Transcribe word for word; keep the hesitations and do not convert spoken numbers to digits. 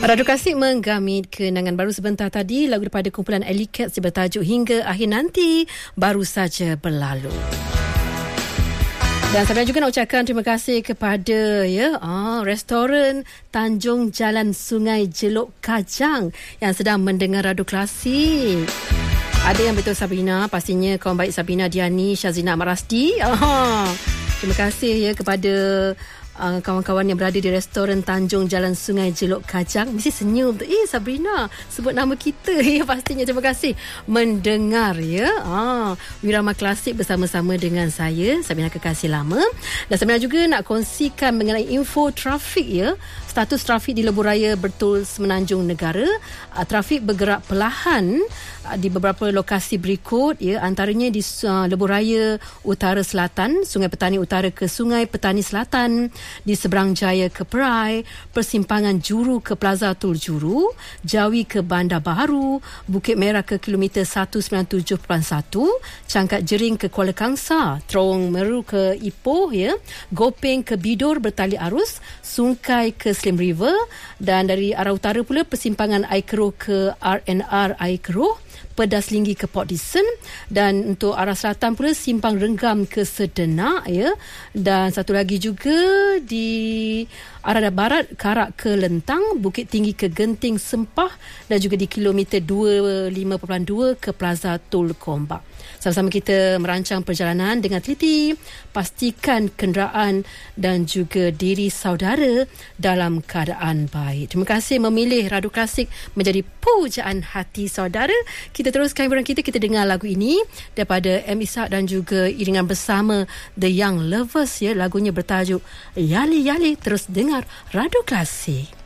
Radu Klasik menggamit kenangan baru sebentar tadi. Lagu daripada kumpulan Alley Cats bertajuk Hingga Akhir Nanti baru saja berlalu. Dan saya juga nak ucapkan terima kasih kepada ya ah, restoran Tanjung Jalan Sungai Jelok Kajang yang sedang mendengar Radu Klasik. Ada yang betul Sabrina, pastinya kawan baik Sabrina Diani, Syazina Amarasti. Ah, terima kasih ya kepada Uh, kawan-kawan yang berada di restoran Tanjung Jalan Sungai Jelok Kajang. Mesti senyum tu. Eh Sabrina, sebut nama kita. Ya, pastinya terima kasih mendengar ya. Ah, Wirama Klasik bersama-sama dengan saya, Sabrina Kekasih Lama. Dan sebenarnya juga nak kongsikan mengenai info trafik ya. Status trafik di Lebuhraya Bertul Semenanjung Negara. Uh, trafik bergerak perlahan uh, di beberapa lokasi berikut ya, antaranya di uh, Lebuhraya Utara Selatan, Sungai Petani Utara ke Sungai Petani Selatan, di Seberang Jaya ke Perai, persimpangan Juru ke Plaza Tul Juru, Jawi ke Bandar Baharu, Bukit Merah ke kilometer seratus sembilan puluh tujuh perpuluhan satu, Cangkat Jering ke Kuala Kangsar, Terowong Meru ke Ipoh ya, Gopeng ke Bidor bertali arus, Sungkai ke Slim River, dan dari arah utara pula persimpangan Air Keroh ke R and R Air Keroh, Pedas Linggi ke Port Dickson, dan untuk arah selatan pula Simpang Renggam ke Sedenak ya, dan satu lagi juga di arah barat Karak ke Lentang, Bukit Tinggi ke Genting Sempah, dan juga di kilometer dua puluh lima perpuluhan dua ke Plaza Tol Kombak. Sama-sama kita merancang perjalanan dengan teliti, pastikan kenderaan dan juga diri saudara dalam keadaan baik. Terima kasih memilih Radu Klasik menjadi pujaan hati saudara. Kita teruskan hiburan kita, kita dengar lagu ini daripada M. Ishak dan juga iringan bersama The Young Lovers ya. Lagunya bertajuk Yali Yali. Terus dengar Radu Klasik.